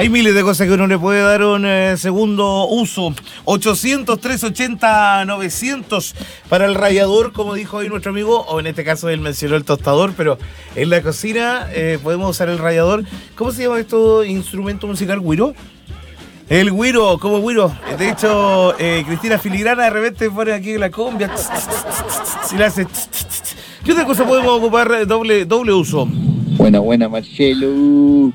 Hay miles de cosas que uno le puede dar un segundo uso. 800-380-900 para el rallador, como dijo hoy nuestro amigo, o en este caso él mencionó el tostador, pero en la cocina podemos usar el rallador. ¿Cómo se llama esto instrumento musical? ¿Güiro? El güiro, como güiro. De hecho, Cristina Filigrana de repente pone aquí la cumbia. Si la hace. ¿Qué otra cosa podemos ocupar doble uso? Buena, Marcelo.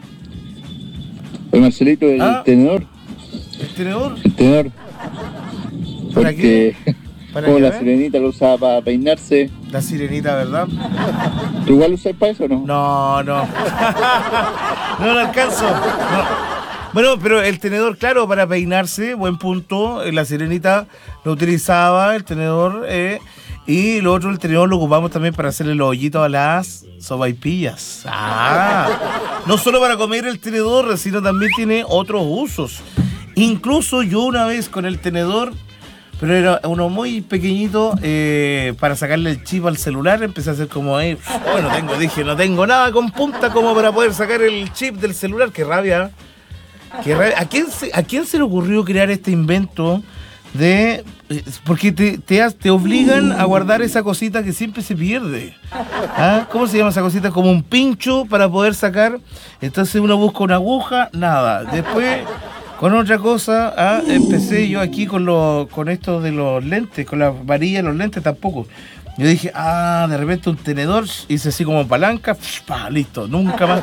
Oye, Marcelito, el tenedor. ¿El tenedor? El tenedor. ¿Para qué? Como la sirenita lo usaba para peinarse. La sirenita, ¿verdad? ¿Tú igual lo usas para eso o no? No. No alcanzo. No. Bueno, pero el tenedor, claro, para peinarse, buen punto. La sirenita lo utilizaba, el tenedor. Y lo otro, el tenedor lo ocupamos también para hacerle los hoyitos a las sopaipillas. No solo para comer el tenedor, sino también tiene otros usos. Incluso yo una vez con el tenedor, pero era uno muy pequeñito, para sacarle el chip al celular, empecé a hacer como ahí. Dije, no tengo nada con punta como para poder sacar el chip del celular. Qué rabia. ¿A quién se le ocurrió crear este invento de...? Porque te obligan a guardar esa cosita que siempre se pierde. ¿Cómo se llama esa cosita? Como un pincho para poder sacar. Entonces uno busca una aguja, nada. Después, con otra cosa, empecé yo aquí con esto de los lentes, con la varilla de los lentes tampoco. Yo dije, de repente un tenedor, hice así como palanca, listo, nunca más,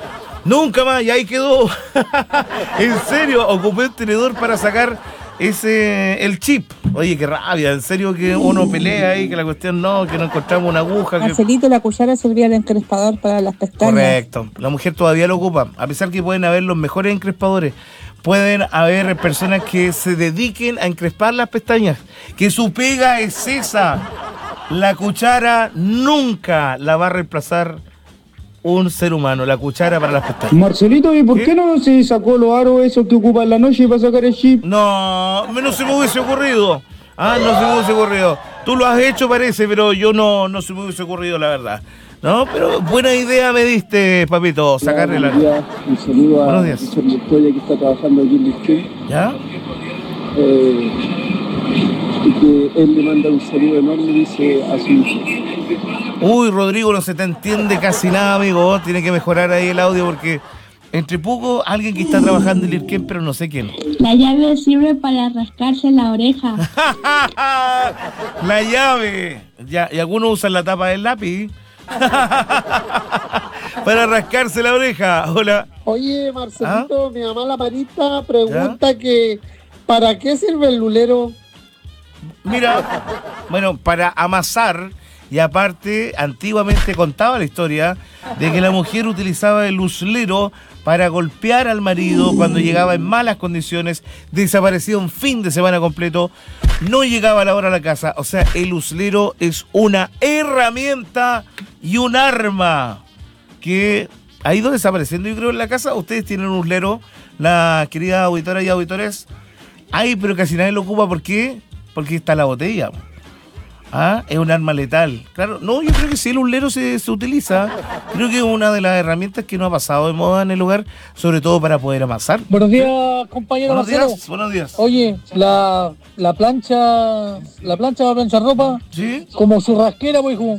y ahí quedó. En serio, ocupé un tenedor para sacar el chip. Oye, qué rabia, en serio que uno pelea ahí, que la cuestión que no encontramos una aguja. Marcelito, la cuchara servía de encrespador para las pestañas. Correcto, la mujer todavía lo ocupa, a pesar que pueden haber los mejores encrespadores. Pueden haber personas que se dediquen a encrespar las pestañas, que su pega es esa. La cuchara nunca la va a reemplazar un ser humano, la cuchara para las pestañas. Marcelito, ¿y por qué no se sacó los aros esos que ocupa en la noche para sacar el chip? No se me hubiese ocurrido. No se me hubiese ocurrido. Tú lo has hecho, parece, pero yo no se me hubiese ocurrido, la verdad. No, pero buena idea me diste, papito, sacarle la... Un saludo a Richard Montoya, que está trabajando aquí en Lisquén. ¿Ya? Y que él le manda un saludo enorme, dice a su hijo. Uy, Rodrigo, no se te entiende casi nada, amigo. Tiene que mejorar ahí el audio porque entre poco alguien que está trabajando en Lirquén, pero no sé quién. La llave sirve para rascarse la oreja. La llave. Ya, y algunos usan la tapa del lápiz para rascarse la oreja. Hola. Oye, Marcelito, mi mamá la Marita pregunta que ¿para qué sirve el lulero? Mira, bueno, para amasar. Y aparte, antiguamente contaba la historia de que la mujer utilizaba el uslero para golpear al marido cuando llegaba en malas condiciones, desaparecía un fin de semana completo, no llegaba a la hora a la casa. O sea, el uslero es una herramienta y un arma que ha ido desapareciendo, yo creo, en la casa. Ustedes tienen un uslero, las queridas auditoras y auditores. Pero casi nadie lo ocupa. ¿Por qué? Porque está la botella. Es un arma letal. Claro, no, yo creo que sí, el uslero se utiliza. Creo que es una de las herramientas que no ha pasado de moda en el hogar, sobre todo para poder amasar. Buenos días, compañero Marcelo. Buenos días. Oye, la plancha para planchar ropa. ¿Sí? Como churrasquera, pues, hijo.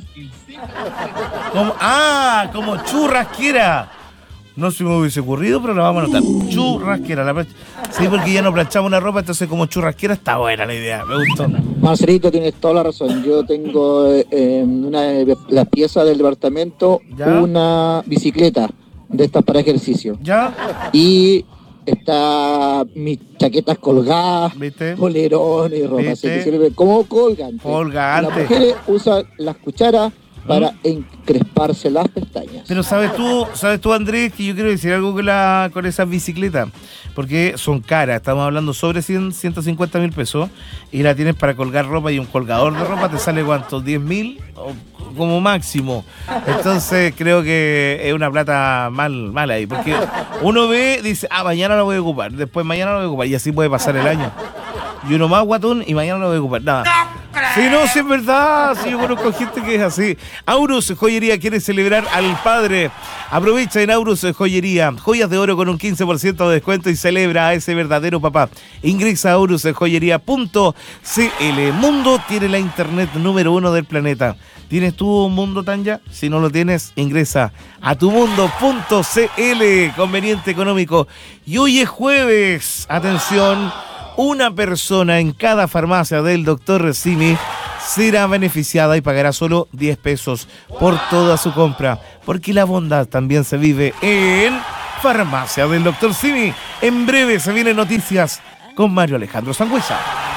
Como churrasquera. No se me hubiese ocurrido, pero la vamos a anotar. Churrasquera, la plancha. Sí, porque ya no planchamos una ropa, entonces como churrasquera está buena la idea, me gustó. Marcelito, tienes toda la razón. Yo tengo en una de las piezas del departamento una bicicleta de estas para ejercicio. ¿Ya? Y está mis chaquetas colgadas, ¿viste? Polerones y ropa. Así que sirve como colgante. Colgante. Las mujeres usan las cucharas para encresparse las pestañas. Pero sabes tú, Andrés, que yo quiero decir algo con esas bicicletas, porque son caras, estamos hablando sobre 150 mil pesos, y la tienes para colgar ropa, y un colgador de ropa te sale ¿cuánto? 10 mil como máximo. Entonces creo que es una plata mal ahí, porque uno ve, dice, mañana la voy a ocupar, después mañana la voy a ocupar, y así puede pasar el año. Y uno más guatón y mañana lo voy a ocupar. Nada. Si no, si es verdad, si yo conozco gente que es así. Aurus Joyería quiere celebrar al padre. Aprovecha en Aurus Joyería, joyas de oro con un 15% de descuento y celebra a ese verdadero papá. Ingresa a aurusjoyería.cl. Mundo tiene la internet número 1 del planeta. ¿Tienes tú un Mundo, Tanya? Si no lo tienes, ingresa a tumundo.cl. Conveniente económico. Y hoy es jueves. Atención. Una persona en cada farmacia del Dr. Simi será beneficiada y pagará solo 10 pesos por toda su compra, porque la bondad también se vive en Farmacia del Dr. Simi. En breve se vienen noticias con Mario Alejandro Sangüesa.